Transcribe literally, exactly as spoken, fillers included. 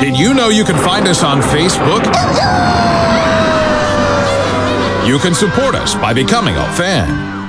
Did you know you can find us on Facebook? You can support us by becoming a fan.